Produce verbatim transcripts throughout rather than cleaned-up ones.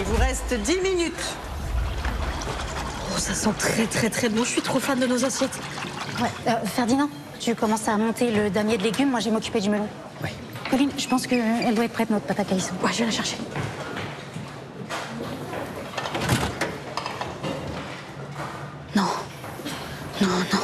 vous reste dix minutes. Oh, ça sent très très très bon. Je suis trop fan de nos assiettes. Ouais, euh, Ferdinand, tu commences à monter le damier de légumes, moi j'ai m'occuper du melon. Ouais. Colline, je pense qu'elle doit être prête, notre pâte à calisson. Ouais, je vais la chercher. Non. Non, non.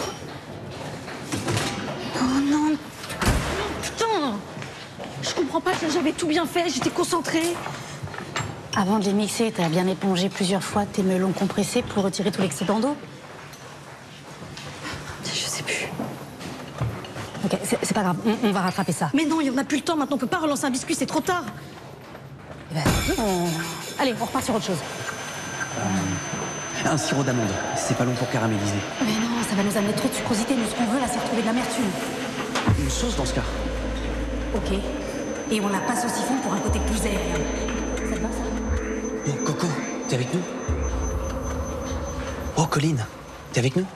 Non, non. Putain! Je comprends pas, j'avais tout bien fait, j'étais concentrée. Avant de les mixer, t'as bien épongé plusieurs fois tes melons compressés pour retirer tout l'excédent d'eau. Je sais plus. Ok, c'est pas grave, on, on va rattraper ça. Mais non, on n'a plus le temps maintenant, on peut pas relancer un biscuit, c'est trop tard. Eh ben, on... Allez, on repart sur autre chose. Un sirop d'amande, c'est pas long pour caraméliser. Mais non, ça va nous amener trop de sucrosité. Nous, ce qu'on veut, là, c'est retrouver de l'amertume. Une sauce dans ce cas. Ok. Et on la passe au siphon pour un côté plus aérien. Ça te va, ça? Oh, Coco, t'es avec nous? Oh, Colline, t'es avec nous?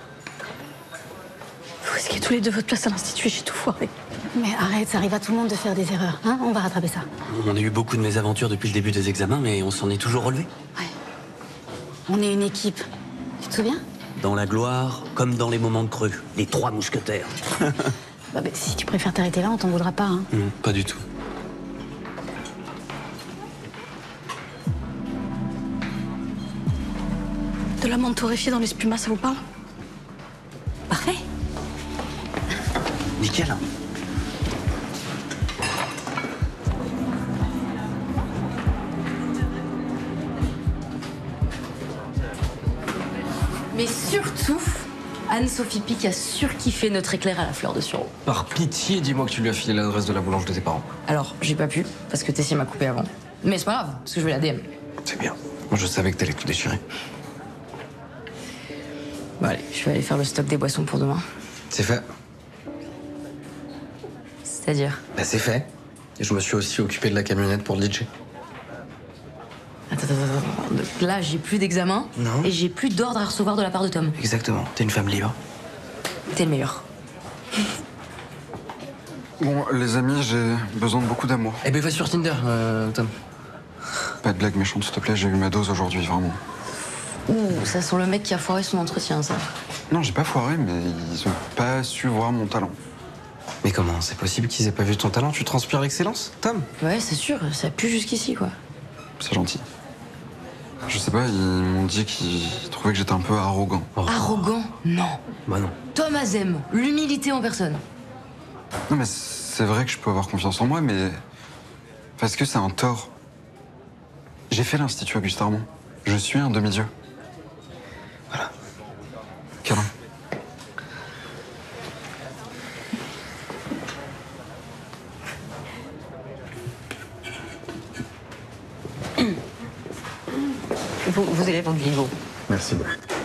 Vous risquez tous les deux votre place à l'Institut, j'ai tout foiré. Mais arrête, ça arrive à tout le monde de faire des erreurs. Hein, on va rattraper ça. On a eu beaucoup de mésaventures depuis le début des examens, mais on s'en est toujours relevé. Ouais. On est une équipe. Tu te souviens? Dans la gloire, comme dans les moments de creux. Les trois mousquetaires. Bah, bah, si tu préfères t'arrêter là, on t'en voudra pas. Hein. Mmh, pas du tout. De l'amande torréfiée dans les spumas, ça vous parle? Parfait. Nickel. Mais surtout, Anne-Sophie Pic a surkiffé notre éclair à la fleur de sureau. Par pitié, dis-moi que tu lui as filé l'adresse de la boulange de tes parents. Alors, j'ai pas pu, parce que Tessie m'a coupé avant. Mais c'est pas grave, parce que je vais la D M. C'est bien. Moi, je savais que t'allais tout déchirer. Bon, allez, je vais aller faire le stock des boissons pour demain. C'est fait. C'est-à-dire? Bah, c'est fait. Et je me suis aussi occupé de la camionnette pour le D J. Attends, attends, attends. Donc là, j'ai plus d'examen. Non. Et j'ai plus d'ordre à recevoir de la part de Tom. Exactement. T'es une femme libre. T'es le meilleur. Bon, les amis, j'ai besoin de beaucoup d'amour. Eh ben, va sur Tinder, euh, Tom. Pas de blague méchante, s'il te plaît, j'ai eu ma dose aujourd'hui, vraiment. Ouh, ça sent le mec qui a foiré son entretien, ça. Non, j'ai pas foiré, mais ils ont pas su voir mon talent. Mais comment? C'est possible qu'ils aient pas vu ton talent? Tu transpires l'excellence, Tom? Ouais, c'est sûr, ça pue jusqu'ici, quoi. C'est gentil. Je sais pas, ils m'ont dit qu'ils trouvaient que j'étais un peu arrogant. Arrogant? Non. Bah non. Tom Azem, l'humilité en personne. Non, mais c'est vrai que je peux avoir confiance en moi, mais... Parce que c'est un tort. J'ai fait l'Institut Auguste Armand. Je suis un demi-dieu. Voilà. Câlin. Vous, vous allez prendre du niveau. Merci beaucoup.